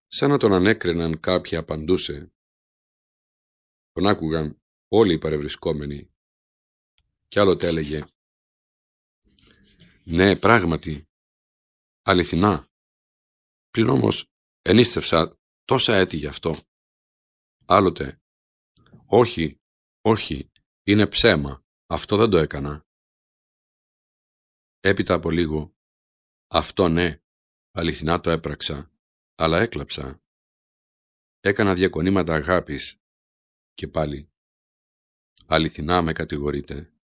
σαν να τον ανέκριναν κάποιοι απαντούσε. Τον άκουγαν όλοι οι παρευρισκόμενοι. Κι άλλοτε έλεγε «Ναι, πράγματι, αληθινά, πλην όμως ενίστευσα τόσα έτη γι' αυτό». Άλλοτε «Όχι, όχι, είναι ψέμα, αυτό δεν το έκανα». Έπειτα από λίγο «Αυτό ναι, αληθινά το έπραξα, αλλά έκλαψα. Έκανα διακονήματα αγάπης». Και πάλι «Αληθινά με κατηγορείτε».